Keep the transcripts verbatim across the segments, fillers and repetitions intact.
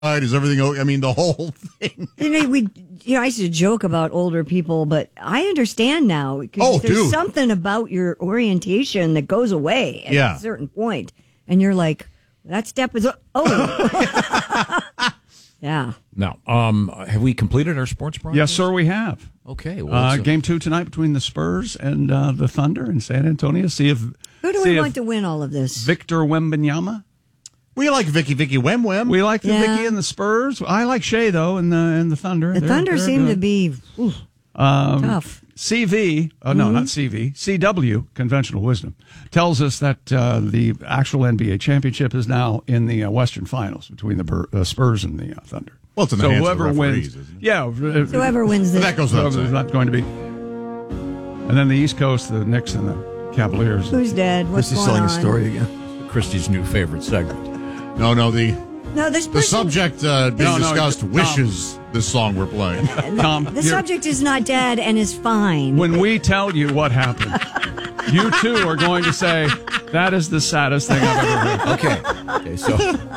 Is everything okay? I mean, the whole thing. You know, we, you know, I used to joke about older people, but I understand now. Oh, there's dude. something about your orientation that goes away at Yeah. a certain point, and you're like, that step is oh, yeah. Now, um, have we completed our sports broadcast? Yes, sir, we have. Okay. Well, Uh, it's a- game two tonight between the Spurs and uh, the Thunder in San Antonio. See if Who do see we if want to win all of this? Victor Wembanyama. We like Vicky Vicky Wem Wem. We like the Yeah. Vicky and the Spurs. I like Shea though, and the and the Thunder. The They're- Thunder they're seem to good. be ooh, Um, tough. C V, oh, no, Mm-hmm. not C V, C W, conventional wisdom, tells us that uh, the actual N B A championship is now in the uh, Western Finals between the Bur- uh, Spurs and the uh, Thunder. Well, it's in the so hands of the whoever referees, wins, isn't it? yeah, uh, Whoever wins this, That goes without whoever's saying. not going to be. And then the East Coast, the Knicks and the Cavaliers. who's dead? What's Christy's going selling on? a story again. Christy's new favorite segment. No, no, the No, this the person, subject uh, being No, no, discussed Tom. wishes this song we're playing. Tom, The you're- subject is not dead and is fine. when we tell you what happened, you too are going to say, that is the saddest thing I've ever heard. Okay. Okay. So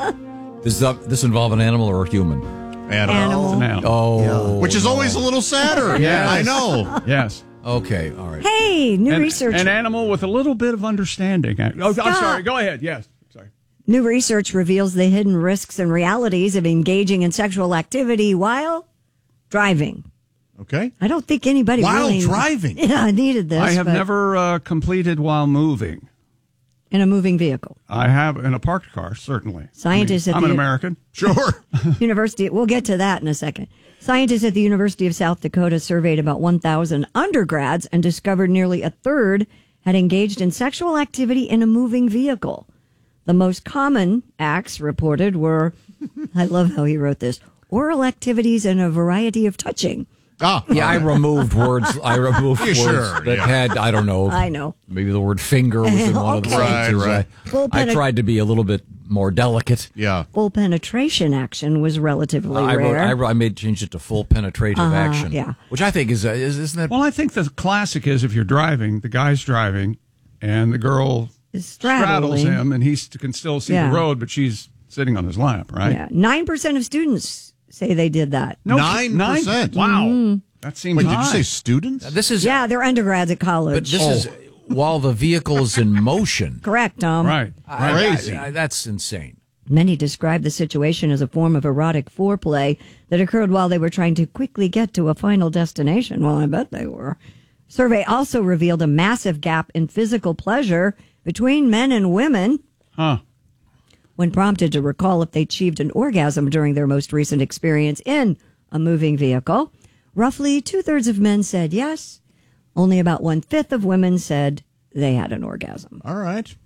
does that, this involve an animal or a human? Animal. Animal. It's an animal. Oh. Which is always a little sadder. Yes. I know. Yes. Okay. All right. Hey, new An, research. an animal with a little bit of understanding. Oh, I'm Stop. sorry. Go ahead. Yes. Sorry. New research reveals the hidden risks and realities of engaging in sexual activity while driving. Okay. I don't think anybody While really driving? Yeah, needed this. I have but never uh, completed while moving. in a moving vehicle. I have in a parked car, certainly. Scientists I mean, at I'm an the- American. Sure. University. We'll get to that in a second. Scientists at the University of South Dakota surveyed about one thousand undergrads and discovered nearly a third had engaged in sexual activity in a moving vehicle. The most common acts reported were, I love how he wrote this, oral activities and a variety of touching. Ah. Yeah, I removed words. I removed Yeah, words sure, that yeah. had, I don't know. I know. Maybe the word finger was in one of the Okay. sentences. Right, right. Full I, I penet- tried to be a little bit more delicate. Yeah. Full penetration action was relatively I wrote, rare. I, wrote, I made changed it to full penetrative Uh-huh, action. yeah. Which I think is, uh, is isn't that? Well, I think the classic is if you're driving, the guy's driving, and the girl Is straddles straddling. him, and he st- can still see Yeah. the road, but she's sitting on his lap, right? Yeah, nine percent of students say they did that. No, Nine percent. Wow. Mm-hmm. That seems Wait, high. did you say students? This is, Yeah, they're undergrads at but college. this is while the vehicle is in motion. Correct, Tom. Right. I- Crazy. I- I- that's insane. Many describe the situation as a form of erotic foreplay that occurred while they were trying to quickly get to a final destination. Well, I bet they were. Survey also revealed a massive gap in physical pleasure between men and women. Huh. When prompted to recall if they achieved an orgasm during their most recent experience in a moving vehicle, roughly two-thirds of men said yes. Only about one-fifth of women said they had an orgasm. All right.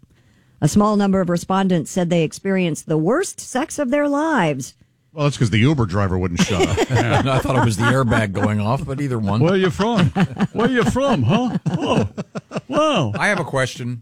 A small number of respondents said they experienced the worst sex of their lives. Well, that's because the Uber driver wouldn't shut up. I thought it was the airbag going off, but either one. Where you from? Where you from, huh? Oh, wow. I have a question.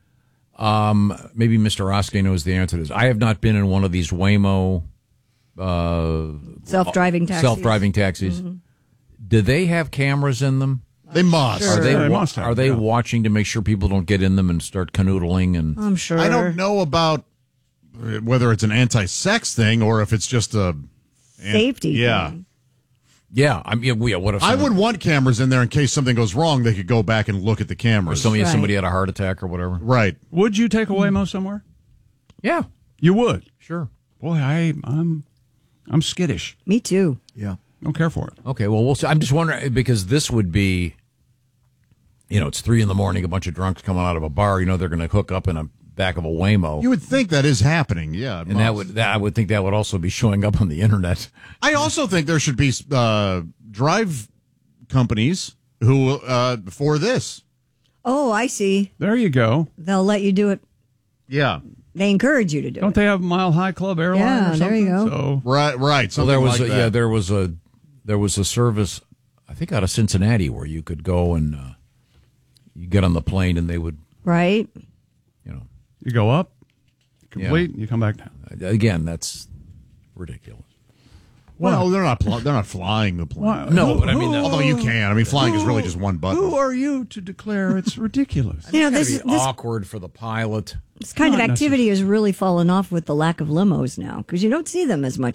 Um, maybe Mister Oskey knows the answer to this. I have not been in one of these Waymo uh, Self-driving taxis. self-driving taxis. Do they have cameras in them? They must. Sure. Are they, Yeah, they wa- must have, are they yeah. watching to make sure people don't get in them and start canoodling? And I'm sure. I don't know about uh, whether it's an anti-sex thing or if it's just a Safety Yeah. thing. yeah, I mean, yeah, what if I someone- would want cameras in there in case something goes wrong. They could go back and look at the or cameras. somebody Right. somebody had a heart attack or whatever? Right. Would you take a Waymo somewhere? Yeah, You would. sure. Boy, I, I'm, I'm skittish. Me too. Yeah. Don't care for it. Okay, well, we'll see. I'm just wondering because this would be, you know, it's three in the morning, a bunch of drunks coming out of a bar. You know, they're going to hook up in a back of a Waymo, You would think that is happening. Yeah. it and that must. would that I would think that would also be showing up on the internet. I also think there should be uh, drive companies who uh, for this. Oh, I see. There you go. They'll let you do it. Yeah. They encourage you to do Don't it. they have Mile High Club Airline Yeah, or something? there you go. So Right. Right. Well, Something there was like a, that. yeah, there was a there was a service, I think out of Cincinnati, where you could go and uh, you get on the plane and they would, Right? you know, you go up, complete, you come back down. again, that's ridiculous. Well, they're not. Pl- they're not flying the plane. Why- No, who- but I mean, who- Although you can. I mean, flying is really just one button. Who are you to declare it's ridiculous? You know, It's this gotta is be this. awkward for the pilot. This kind Not of activity has really fallen off with the lack of limos now because you don't see them as much